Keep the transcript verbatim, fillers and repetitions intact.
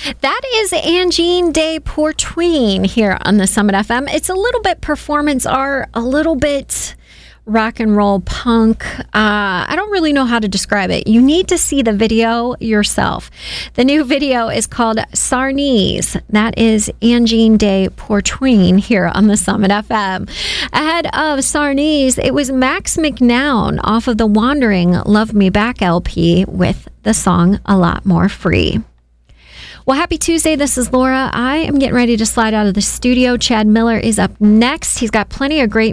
That is Angine de Portween here on the Summit F M. It's a little bit performance art, a little bit rock and roll punk. Uh, I don't really know how to describe it. You need to see the video yourself. The new video is called Sarnese. That is Angine de Portween here on the Summit F M. Ahead of Sarnese, it was Max McNown off of the Wandering Love Me Back L P with the song A Lot More Free. Well, happy Tuesday. This is Laura. I am getting ready to slide out of the studio. Chad Miller is up next. He's got plenty of great